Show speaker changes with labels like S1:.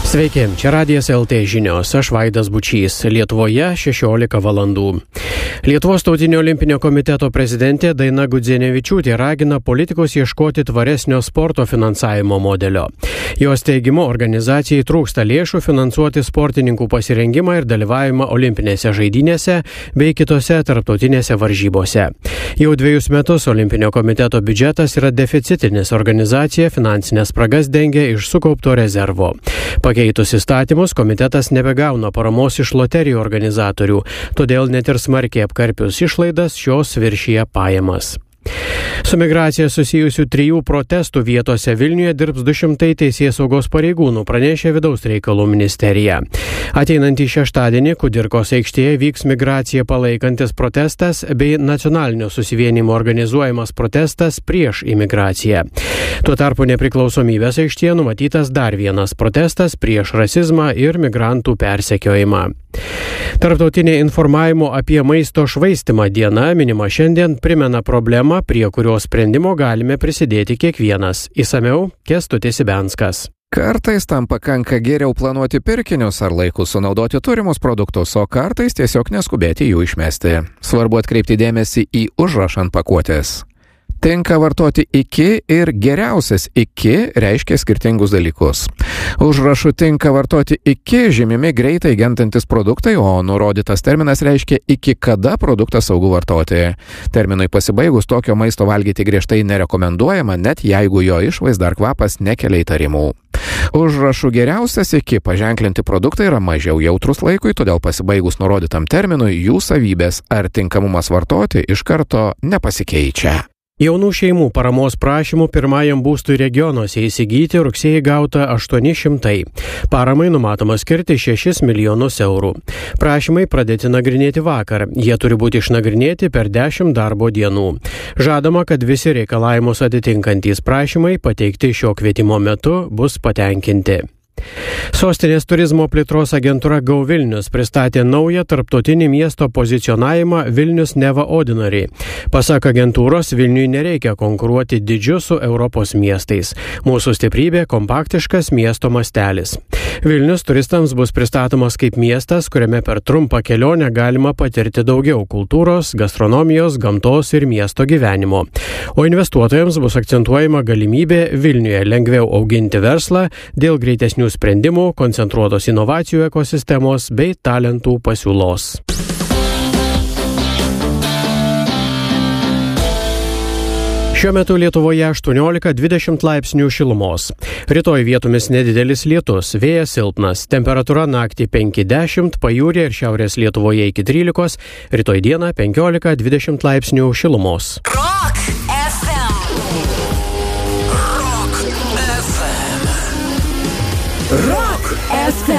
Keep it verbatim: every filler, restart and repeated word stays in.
S1: Sveiki, čia Radijas L T žinios, aš Vaidas Bučys, Lietuvoje šešiolika valandų. Lietuvos tautinio olimpinio komiteto prezidentė Daina Gudzinevičiūtė ragina politikus ieškoti tvaresnio sporto finansavimo modelio. Jos teigimu, organizacijai trūksta lėšų finansuoti sportininkų pasirengimą ir dalyvavimą olimpinėse žaidynėse bei kitose tarptautinėse varžybose. Jau dviejus metus olimpinio komiteto biudžetas yra deficitinis, organizacija finansinės spragas dengia iš sukaupto rezervo. Pakeitus įstatymus, komitetas nebegauna paramos iš loterijų organizatorių, todėl net ir smarkiai apkarpius išlaidas šios viršija pajamas. Su migracija susijusių trijų protestų vietose Vilniuje dirbs du šimtai teisėsaugos pareigūnų, pranešė Vidaus reikalų ministerija. Ateinantį šeštadienį Kudirkos aikštėje vyks migraciją palaikantis protestas bei nacionalinio susivienimo organizuojamas protestas prieš imigraciją. Tuo tarpu Nepriklausomybės aikštėje numatytas dar vienas protestas prieš rasizmą ir migrantų persekiojimą. Tarptautinė informavimo apie maisto švaistymą diena, minima šiandien, primena problemą, prie kurios sprendimo galime prisidėti kiekvienas. Išsamiau Kęstutis Ibenskas.
S2: Kartais tam pakanka geriau planuoti pirkinius ar laiku sunaudoti turimus produktus, o kartais tiesiog neskubėti jų išmesti. Svarbu atkreipti dėmesį į užrašą ant pakuotės. Tinka vartoti iki ir geriausias iki reiškia skirtingus dalykus. Užrašų tinka vartoti iki žymimi greitai gentantis produktai, o nurodytas terminas reiškia iki kada produktą saugu vartoti. Terminui pasibaigus tokio maisto valgyti griežtai nerekomenduojama, net jeigu jo išvaizda ar kvapas nekelia įtarimų. Užrašų geriausias iki paženklinti produktai yra mažiau jautrus laikui, todėl pasibaigus nurodytam terminui jų savybės ar tinkamumas vartoti iš karto nepasikeičia.
S1: Jaunų šeimų paramos prašymų pirmajam būstui regionuose įsigyti rugsėjį gauta aštuoni šimtai. Paramai numatoma skirti šešis milijonus eurų. Prašymai pradėti nagrinėti vakar. Jie turi būti išnagrinėti per dešimt darbo dienų. Žadama, kad visi reikalavimus atitinkantys prašymai pateikti šio kvietimo metu bus patenkinti. Sostinės turizmo plėtros agentūra Go Vilnius pristatė naują tarptautinį miesto pozicionavimą Vilnius Neva Ordinary. Pasak agentūros, Vilniui nereikia konkuruoti dydžiu su Europos miestais. Mūsų stiprybė – kompaktiškas miesto mastelis. Vilnius turistams bus pristatomas kaip miestas, kuriame per trumpą kelionę galima patirti daugiau kultūros, gastronomijos, gamtos ir miesto gyvenimo. O investuotojams bus akcentuojama galimybė Vilniuje lengviau auginti verslą dėl greitesnių sprendimų, koncentruotos inovacijų ekosistemos bei talentų pasiūlos. Šiuo metu Lietuvoje aštuoniolika dvidešimt laipsnių šilumos. Rytoj vietomis nedidelis lietus, vėjas silpnas, temperatūra naktį penki dešimt, pajūryje ir šiaurės Lietuvoje iki trylikos, rytoj dieną penkiolika dvidešimt laipsnių šilumos.